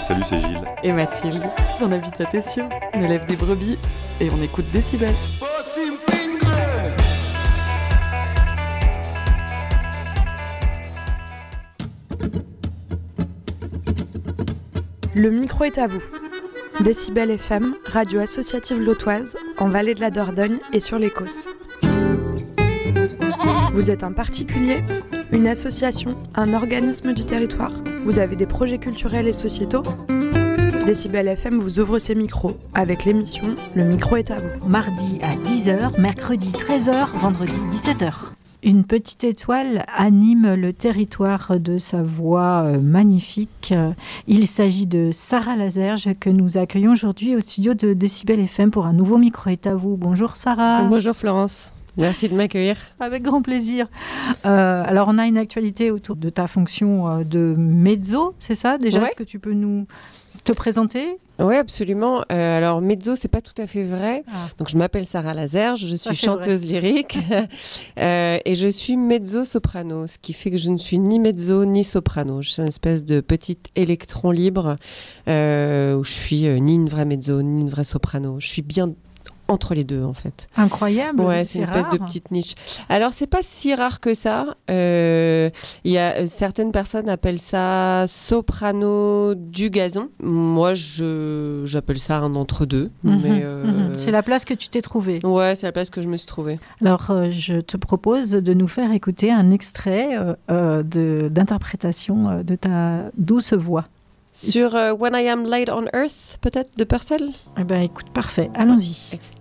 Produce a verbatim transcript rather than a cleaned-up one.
Salut, c'est Gilles. Et Mathilde, on habite à Tessieux, on élève des brebis et on écoute Décibel. Le micro est à vous. Décibel F M, radio associative lotoise, en Vallée de la Dordogne et sur l'Écosse. Vous êtes un particulier, une association, un organisme du territoire. Vous avez des projets culturels et sociétaux. Décibel F M vous ouvre ses micros avec l'émission Le micro est à vous. Mardi à dix heures, mercredi treize heures, vendredi dix-sept heures. Une petite étoile anime le territoire de sa voix euh, magnifique. Il s'agit de Sarah Lazerge que nous accueillons aujourd'hui au studio de Décibel F M pour un nouveau micro est à vous. Bonjour Sarah. Bonjour Florence. Merci de m'accueillir. Avec grand plaisir. Euh, alors, on a une actualité autour de ta fonction euh, de mezzo, c'est ça déjà? Ouais. Est-ce que tu peux nous te présenter? Oui, absolument. Euh, alors, mezzo, c'est pas tout à fait vrai. Ah. Donc, je m'appelle Sarah Lazerge, je suis ça, chanteuse vrai. lyrique euh, et je suis mezzo-soprano, ce qui fait que je ne suis ni mezzo ni soprano. Je suis une espèce de petit électron libre euh, où je suis euh, ni une vraie mezzo ni une vraie soprano. Je suis bien entre les deux, en fait. Incroyable. Ouais, c'est, c'est une espèce rare. de petite niche. Alors, c'est pas si rare que ça. Euh, y a, euh, certaines personnes appellent ça soprano du gazon. Moi, je, j'appelle ça un entre-deux. Mmh, mais, euh... mmh. C'est la place que tu t'es trouvée. Ouais, c'est la place que je me suis trouvée. Alors, euh, je te propose de nous faire écouter un extrait euh, euh, de, d'interprétation euh, de ta douce voix. Sur euh, When I Am Laid on Earth, peut-être, de Purcell? Eh bien, écoute, parfait. Allons-y.